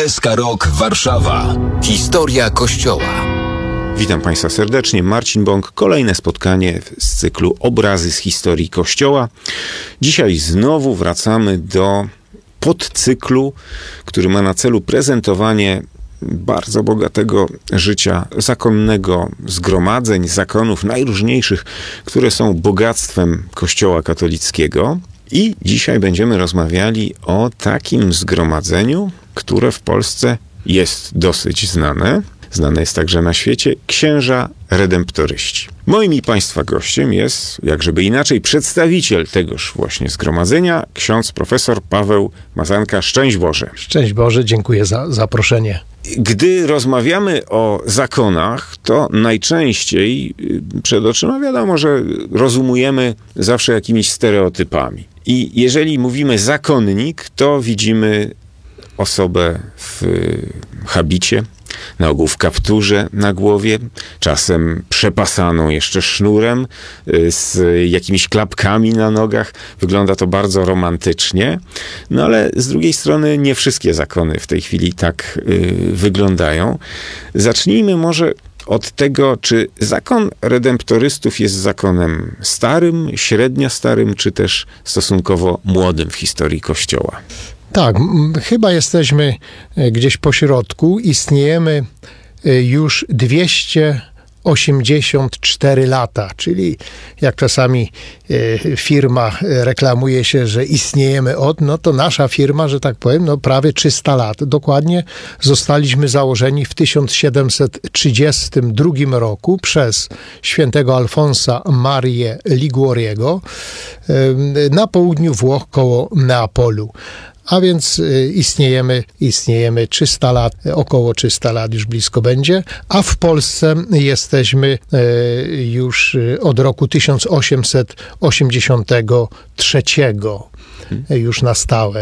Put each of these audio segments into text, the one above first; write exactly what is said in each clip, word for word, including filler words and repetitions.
S K Rock Warszawa. Historia Kościoła. Witam Państwa serdecznie, Marcin Bąk. Kolejne spotkanie z cyklu Obrazy z historii Kościoła. Dzisiaj znowu wracamy do podcyklu, który ma na celu prezentowanie bardzo bogatego życia zakonnego, zgromadzeń, zakonów najróżniejszych, które są bogactwem Kościoła katolickiego. I dzisiaj będziemy rozmawiali o takim zgromadzeniu, które w Polsce jest dosyć znane. Znane jest także na świecie, księża redemptoryści. Moim i Państwa gościem jest, jakżeby inaczej, przedstawiciel tegoż właśnie zgromadzenia, ksiądz profesor Paweł Mazanka. Szczęść Boże. Szczęść Boże, dziękuję za zaproszenie. Gdy rozmawiamy o zakonach, to najczęściej przed oczyma wiadomo, że rozumujemy zawsze jakimiś stereotypami. I jeżeli mówimy zakonnik, to widzimy osobę w habicie, na ogół w kapturze na głowie, czasem przepasaną jeszcze sznurem, z jakimiś klapkami na nogach. Wygląda to bardzo romantycznie, no ale z drugiej strony nie wszystkie zakony w tej chwili tak y, wyglądają. Zacznijmy może od tego, czy zakon redemptorystów jest zakonem starym, średnio starym, czy też stosunkowo młodym w historii Kościoła. Tak, chyba jesteśmy gdzieś po środku. Istniejemy już dwieście osiemdziesiąt cztery lata, czyli jak czasami firma reklamuje się, że istniejemy od, no to nasza firma, że tak powiem, no prawie trzysta lat. Dokładnie zostaliśmy założeni w tysiąc siedemset trzydziestym drugim roku przez świętego Alfonsa Marię Liguoriego na południu Włoch koło Neapolu. A więc istniejemy, istniejemy trzysta lat, około trzysta lat już blisko będzie, a w Polsce jesteśmy już od roku tysiąc osiemset osiemdziesiątego trzeciego. Już na stałe.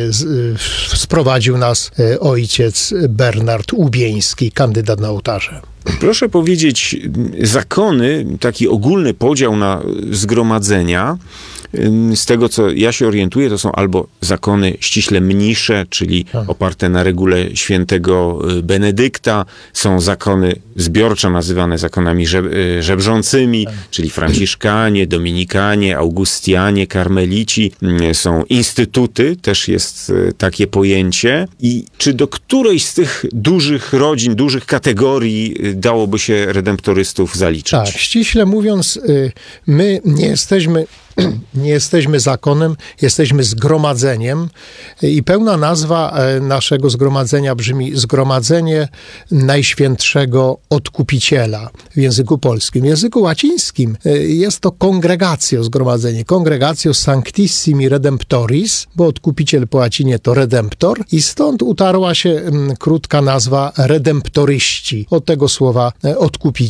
Sprowadził nas ojciec Bernard Łubieński, kandydat na ołtarze. Proszę powiedzieć, zakony, taki ogólny podział na zgromadzenia, z tego co ja się orientuję, to są albo zakony ściśle mnisze, czyli oparte na regule świętego Benedykta, są zakony zbiorczo nazywane zakonami żeb żebrzącymi, tak. Czyli franciszkanie, dominikanie, augustianie, karmelici, są instytuty, też jest takie pojęcie. I czy do którejś z tych dużych rodzin, dużych kategorii dałoby się redemptorystów zaliczyć? Tak, ściśle mówiąc, my nie jesteśmy Nie jesteśmy zakonem, jesteśmy zgromadzeniem i pełna nazwa naszego zgromadzenia brzmi Zgromadzenie Najświętszego Odkupiciela w języku polskim. W języku łacińskim jest to congregatio, zgromadzenie, congregatio sanctissimi redemptoris, bo odkupiciel po łacinie to redemptor i stąd utarła się krótka nazwa redemptoryści, od tego słowa odkupiciel.